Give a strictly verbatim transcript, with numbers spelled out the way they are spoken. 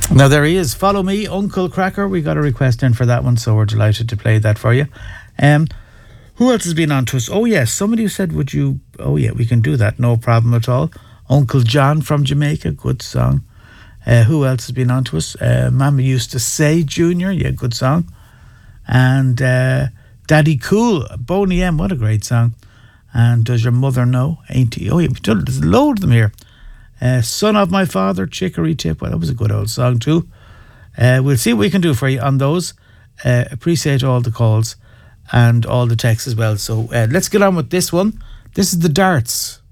Now there he is. Follow me, Uncle Cracker. We got a request in for that one, so we're delighted to play that for you. Um, who else has been on to us? Oh yes, somebody who said, "Would you?" Oh yeah, we can do that. No problem at all. Uncle John from Jamaica, good song. Uh, who else has been on to us? Uh, Mama used to say, Junior, yeah, good song. And uh, Daddy Cool, Boney M, what a great song. And Does Your Mother Know? Ain't he? Oh yeah, there's a load of them here. Uh, Son of My Father, Chicory Tip. Well, that was a good old song too. Uh, we'll see what we can do for you on those. Uh, appreciate all the calls and all the texts as well. So uh, let's get on with this one. This is the Darts.